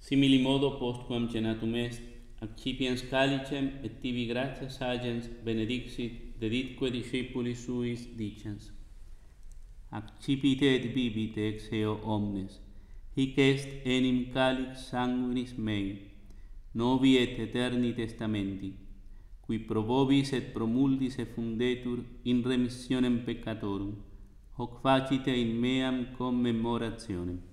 Simili modo postquam cenatum est, accipiens calicem et tibi gratias agens benedixit, deditque discipulis suis dicens: accipite et bibite ex eo omnes, hic est enim calix sanguinis mei, novi et eterni testamenti, qui pro vobis et pro multis effundetur in remissionem peccatorum, hoc facite in meam commemorationem.